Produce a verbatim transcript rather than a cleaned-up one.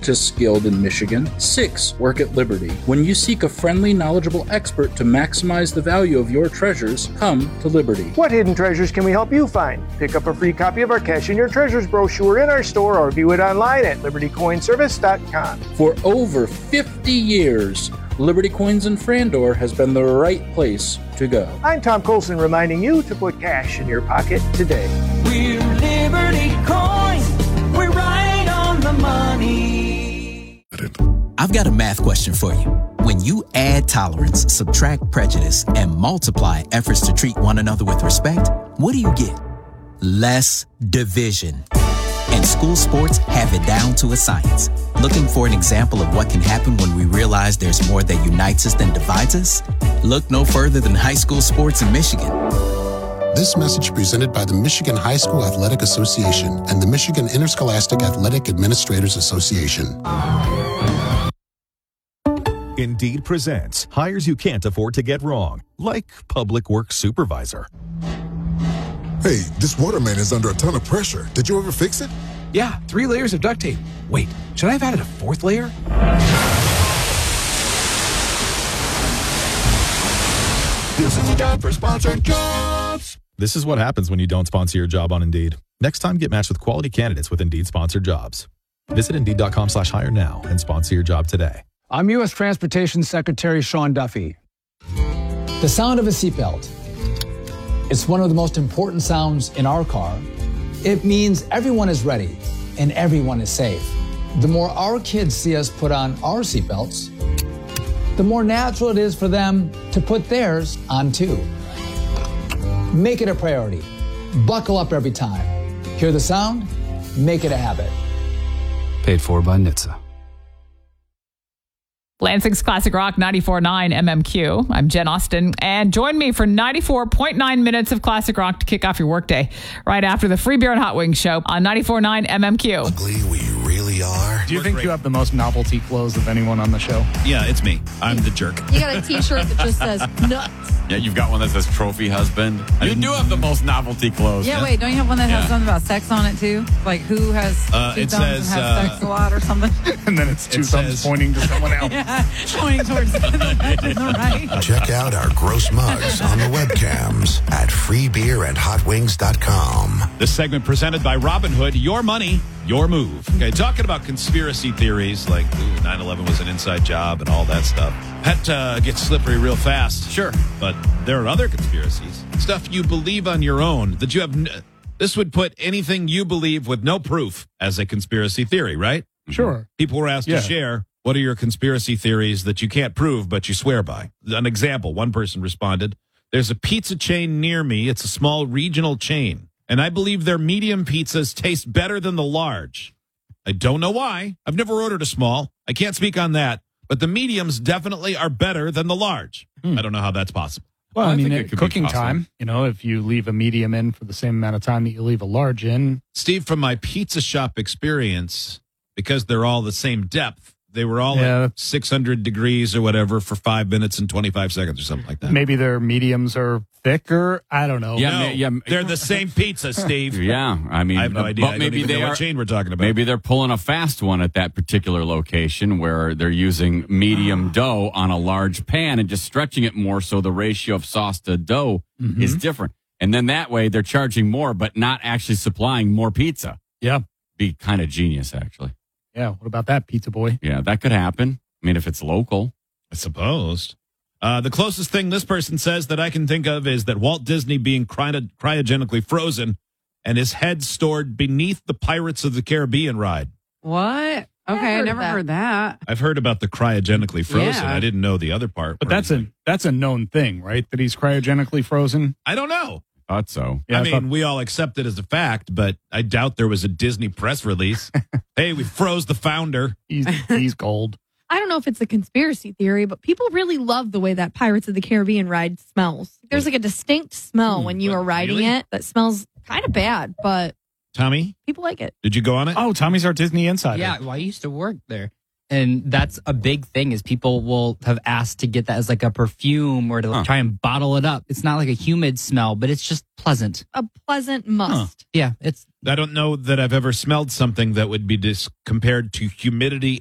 Dentists Guild in Michigan. Six, work at Liberty. When you seek a friendly, knowledgeable expert to maximize the value of your treasures, come to Liberty. What hidden treasures can we help you find? Pick up a free copy of our Cash in Your Treasures brochure in our store or view it online at liberty coin service dot com. For over fifty years, Liberty Coins in Frandor has been the right place to go. I'm Tom Colson reminding you to put cash in your pocket today. We're Liberty Coins. We're right on the money. I've got a math question for you. When you add tolerance, subtract prejudice, and multiply efforts to treat one another with respect, what do you get? Less division. And school sports have it down to a science. Looking for an example of what can happen when we realize there's more that unites us than divides us? Look no further than high school sports in Michigan. This message presented by the Michigan High School Athletic Association and the Michigan Interscholastic Athletic Administrators Association. Indeed presents hires you can't afford to get wrong, like public works supervisor. Hey, this water main is under a ton of pressure. Did you ever fix it? Yeah, three layers of duct tape. Wait, should I have added a fourth layer? This is a job for sponsored jobs. This is what happens when you don't sponsor your job on Indeed. Next time, get matched with quality candidates with Indeed sponsored jobs. Visit Indeed.com slash hire now and sponsor your job today. I'm U S Transportation Secretary Sean Duffy. The sound of a seatbelt. It's one of the most important sounds in our car. It means everyone is ready and everyone is safe. The more our kids see us put on our seatbelts, the more natural it is for them to put theirs on too. Make it a priority. Buckle up every time. Hear the sound? Make it a habit. Paid for by N H T S A. Lansing's Classic Rock ninety-four point nine M M Q. I'm Jen Austen, and join me for ninety-four point nine minutes of Classic Rock to kick off your workday right after the Free Beer and Hot Wings show on ninety-four point nine M M Q. Ugly we really are. Do you think you have the most novelty clothes of anyone on the show? Yeah, it's me. I'm the jerk. You got a t-shirt that just says nuts. Yeah, you've got one that says trophy husband. You do have the most novelty clothes. Yeah, wait, don't you have one that has Yeah. something about sex on it too? Like who has Uh, two it thumbs says, and has uh, sex a lot or something? And then it's two It thumbs says- pointing to someone else. Yeah, pointing towards the left and the right. Check out our gross mugs on the webcams at free beer and hot wings dot com. This segment presented by Robinhood. Your money, your move. Okay, talking about conspiracy theories like ooh, nine eleven was an inside job and all that stuff. That uh, gets slippery real fast. Sure. But there are other conspiracies. Stuff you believe on your own that you have... N- this would put anything you believe with no proof as a conspiracy theory, right? Sure. People were asked Yeah. to share, what are your conspiracy theories that you can't prove but you swear by? An example, one person responded, there's a pizza chain near me. It's a small regional chain, and I believe their medium pizzas taste better than the large. I don't know why. I've never ordered a small. I can't speak on that, but the mediums definitely are better than the large. I don't know how that's possible. Well, I, I mean, think it at could be cooking possible. time, you know, if you leave a medium in for the same amount of time that you leave a large in. Steve, from my pizza shop experience, because they're all the same depth, they were all Yeah. at six hundred degrees or whatever for five minutes and twenty-five seconds or something like that. Maybe their mediums are thicker. I don't know. Yeah, no, yeah, they're the same pizza, Steve. Yeah, I mean, I have no idea. But I maybe don't even they know are, what chain we're talking about. Maybe they're pulling a fast one at that particular location where they're using medium dough on a large pan and just stretching it more so the ratio of sauce to dough Mhm. is different. And then that way they're charging more but not actually supplying more pizza. Yeah. Be kind of genius, actually. Yeah. What about that, pizza boy? Yeah, that could happen. I mean, if it's local. I suppose. Uh, the closest thing this person says that I can think of is that Walt Disney being cryo- cryogenically frozen and his head stored beneath the Pirates of the Caribbean ride. What? Okay, I heard never of that. heard that. I've heard about the cryogenically frozen. Yeah. I didn't know the other part. But that's a that's a known thing, right? That he's cryogenically frozen. I don't know. Thought so. Yeah, I I mean, thought- we all accept it as a fact, but I doubt there was a Disney press release. Hey, we froze the founder. He's he's gold. I don't know if it's a conspiracy theory, but people really love the way that Pirates of the Caribbean ride smells. There's like a distinct smell when you what, are riding really? it that smells kind of bad, but Tommy, people like it. did you go on it? Oh, Tommy's our Disney insider. Yeah, well, I used to work there. And that's a big thing is people will have asked to get that as like a perfume or to Huh. try and bottle it up. It's not like a humid smell, but it's just pleasant. A pleasant must. Yeah, it's I don't know that I've ever smelled something that would be dis- compared to humidity